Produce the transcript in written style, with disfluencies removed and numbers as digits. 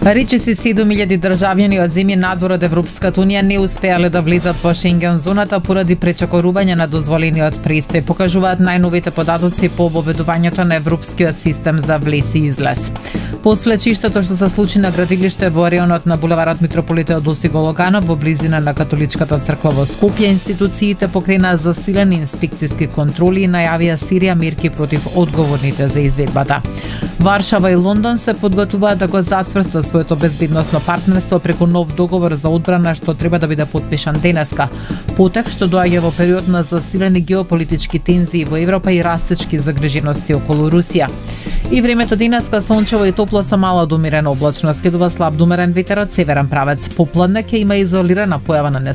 Речиси 7000 државјани од земји надвор од Европската унија не успеале да влезат во Шенген зоната поради пречекорување на дозволениот престој, покажуваат најновите податоци по обоведувањето на Европскиот систем за влез и излез. После чиштото што се случи на градилиште во районот на булеварот Митрополите Теодосиј Логанов во близина на католичката црква во Скопје, институциите покренаа засилени инспекциски контроли и најавија серија мерки против одговорните за изведбата. Варшава и Лондон се подготвуваат да го зацврстат своето безбедносно партнерство преку нов договор за одбрана што треба да биде потпишан денеска. Потек што доаѓа во период на засилени геополитички тензии во Европа и растечки загрижености околу Русија. И времето денеска сончево и топло со мала до умерена облачност, следува слаб до умерен ветер од северен правец. Попладне ќе има изолирана појава на